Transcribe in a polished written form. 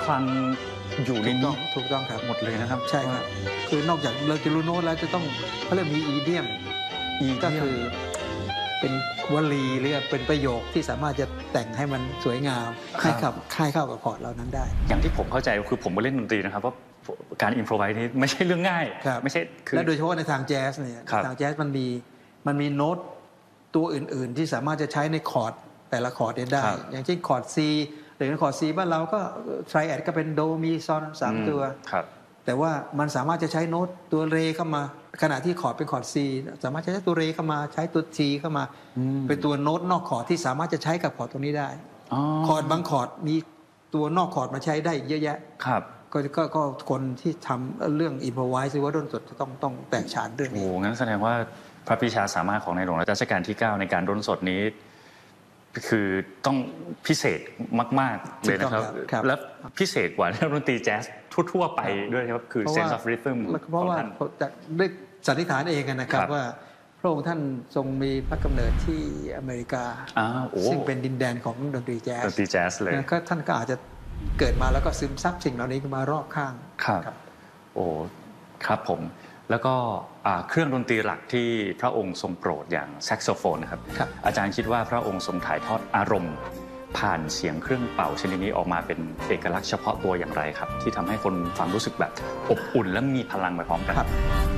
ลังอยู่ในนี้ถูกต้องครับหมดเลยนะครับใช่ครับคือนอกจากเราจะรู้โน้ตแล้วจะต้องเขาเรียกมีอีเดียมก็คือเป็นวลีหรือเป็นประโยคที่สามารถจะแต่งให้มันสวยงามให้เข้ากับคอร์ดเหล่านั้นได้อย่างที่ผมเข้าใจคือผมก็เล่นดนตรีนะครับว่าการอิมโพรไวส์นี่ไม่ใช่เรื่องง่ายไม่ใช่และโดยเฉพาะในทางแจ๊สเนี่ยทางแจ๊สมันมีโน้ตตัวอื่นๆที่สามารถจะใช้ในคอร์ดแต่ละคอร์ดได้อย่างเช่นคอร์ด C หรือคอร์ด C บ้านเราก็ไทรแอดก็เป็นโดมีซอน3ตัวแต่ว่ามันสามารถจะใช้โน้ตตัวเรเข้ามาขณะที่คอร์ดเป็นคอร์ด C สามารถจะใช้ตัวเรเข้ามาใช้ตัว G เข้ามาเป็นตัวโน้ตนอกคอร์ดที่สามารถจะใช้กับคอร์ดตรงนี้ได้คอร์ดบางคอร์ดมีตัวนอกคอร์ดมาใช้ได้เยอะแยะก็คนที่ทำเรื่องอิมพอไวส์หรือว่าดนตรีจะต้องแตกฉานเรื่องนี้โอ้งั้นแสดงว่าพระปรีชาสามารถของในหลวงรัชกาลที่9ในการดนสดนี้คือต้องพิเศษมากๆเลยนะครับและพิเศษกว่าดนตรีแจ๊สทั่วไปด้วยครับคือ sense of rhythm เพราะว่าด้วยสันนิษฐานเองนะครับว่าพระองค์ท่านทรงมีพระกำเนิดที่อเมริกาซึ่งเป็นดินแดนของดนตรีแจ๊สเลยก็ท่านก็อาจจะเกิดมาแล้วก็ซึมซับสิ่งเหล่านี้มารอบข้างครับโอ้ครับผมแล้วก็เครื่องดนตรีหลักที่พระองค์ทรงโปรดอย่างแซกโซโฟนนะครับอาจารย์คิดว่าพระองค์ทรงถ่ายทอดอารมณ์ผ่านเสียงเครื่องเป่าชนิดนี้ออกมาเป็นเอกลักษณ์เฉพาะตัวอย่างไรครับที่ทำให้คนฟังรู้สึกแบบอบอุ่นและมีพลังไปพร้อมกัน